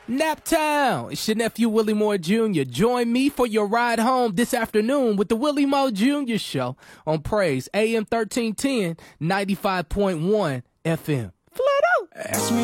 Naptown, it's your nephew Willie Moore Jr. Join me for your ride home this afternoon with the Willie Moore Jr. Show on Praise AM 1310, 95.1 FM. Flat out. Ask me